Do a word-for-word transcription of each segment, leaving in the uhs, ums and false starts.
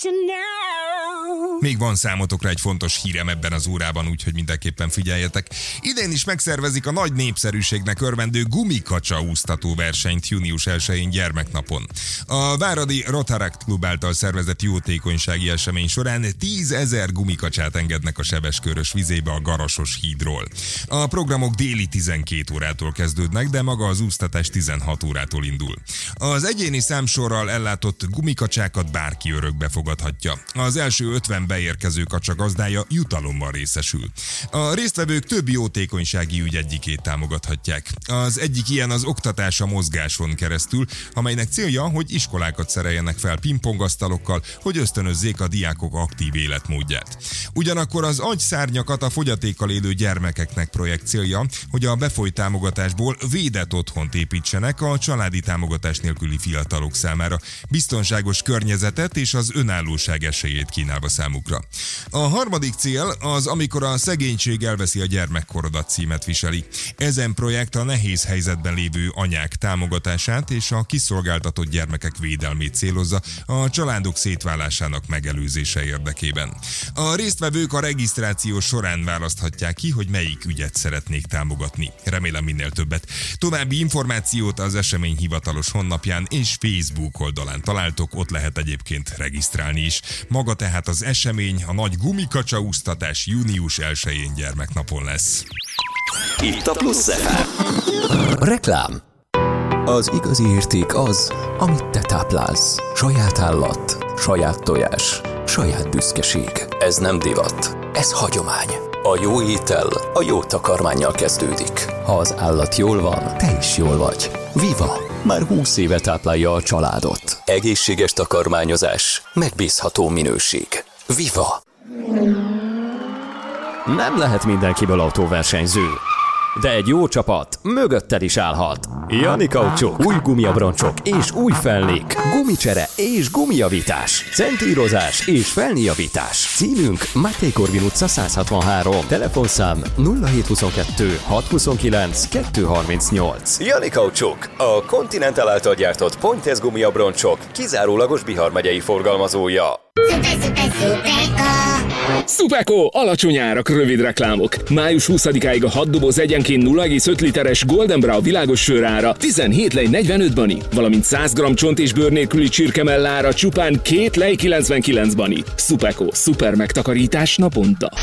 Még van számotokra egy fontos hírem ebben az órában, úgyhogy mindenképpen figyeljetek. Idén is megszervezik a nagy népszerűségnek örvendő gumikacsa úsztató versenyt június elsején gyermeknapon. A Váradi Rotaract Klub által szervezett jótékonysági esemény során tízezer gumikacsát engednek a Sebeskörös vizébe a Garasos hídról. A programok déli tizenkét órától kezdődnek, de maga az úsztatás tizenhat órától indul. Az egyéni számsorral ellátott gumikacsákat bárki örökbe fogadhatja. Az első ötven beérkező kacsa gazdája jutalommal részesül. A résztvevők több jótékonysági ügy egyikét támogathatják. Az egyik ilyen az oktatás a mozgáson keresztül, amelynek célja, hogy iskolákat szereljenek fel pingpongasztalokkal, hogy ösztönözzék a diákok aktív életmódját. Ugyanakkor az agyszárnyakat a fogyatékkal élő gyermekeknek projekt célja, hogy a befolyt támogatásból védett otthont építsenek a családi támogatás nélküli fiatalok számára, biztonságos környezetet és az önállóság esélyét kínálva számukra. A harmadik cél az, amikor a szegénység elveszi a gyermekkorodat címet viseli. Ezen projekt a nehéz helyzetben lévő anyák támogatását és a kiszolgáltatott gyermekek védelmét célozza a családok szétválásának megelőzése érdekében. A résztvevők a regisztráció során választhatják ki, hogy melyik ügyet szeretnék támogatni. Remélem minél többet. További információt az esemény hivatalos honlapján és Facebook oldalán találtok, ott lehet egyébként regisztrálni is. Maga tehát az esemény, a nagy gumikacsa úsztatás június elsején gyermeknapon lesz. Itt a Plusz ef em. Reklám. Az igazi érték az, amit te táplálsz. Saját állat, saját tojás, saját büszkeség. Ez nem divat, ez hagyomány. A jó étel a jó takarmánnyal kezdődik. Ha az állat jól van, te is jól vagy. Viva! Már húsz éve táplálja a családot. Egészséges takarmányozás, megbízható minőség. Viva! Nem lehet mindenkiből autóversenyző, de egy jó csapat mögötted is állhat. Jani Kaucsuk, új gumiabroncsok és új felnék, gumicsere és gumijavítás, centírozás és felnéjavítás. Címünk Máté Korvin utca száz hatvanhárom, telefonszám nulla hét huszonkettő hat huszonkilenc kettő harmincnyolc. Jani Kaucsuk, a Continental által gyártott Pointez gumiabroncsok kizárólagos Bihar megyei forgalmazója. Szupeko! Alacsony árak, rövid reklámok. május huszadikáig a hat doboz egyenként nulla egész öt literes Golden Brown világos sörára tizenhét lej negyvenöt bani, valamint száz gramm csont és bőr nélküli csirkemellára csupán két lej kilencvenkilenc bani. Szupeko, szuper megtakarítás naponta.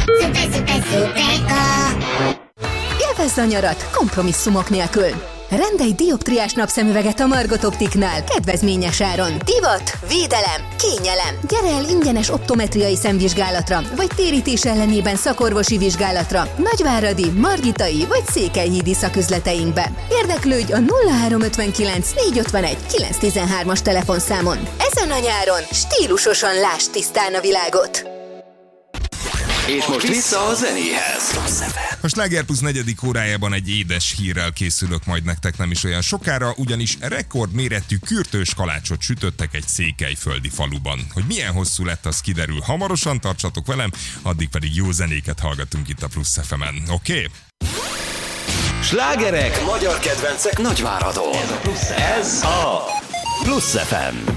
Élvezd a nyarat kompromisszumok nélkül. Rendelj dioptriás napszemüveget a Margot Optiknál kedvezményes áron. Divat, védelem, kényelem. Gyere el ingyenes optometriai szemvizsgálatra, vagy térítés ellenében szakorvosi vizsgálatra Nagyváradi, Margitai vagy Székelyhídi szaküzleteinkbe. Érdeklődj a nulla három ötvenkilenc négy ötvenegy kilenc tizenhármas telefonszámon. Ezen a nyáron stílusosan láss tisztán a világot. És most vissza a zenéhez. A Sláger Plusz negyedik órájában egy édes hírrel készülök majd nektek nem is olyan sokára, ugyanis rekordméretű kürtős kalácsot sütöttek egy székelyföldi faluban. Hogy milyen hosszú lett, az kiderül hamarosan, tartsatok velem, addig pedig jó zenéket hallgatunk itt a Plusz ef emen, oké? Okay? Slágerek, magyar kedvencek Nagyváradon. Ez a Plusz ef em.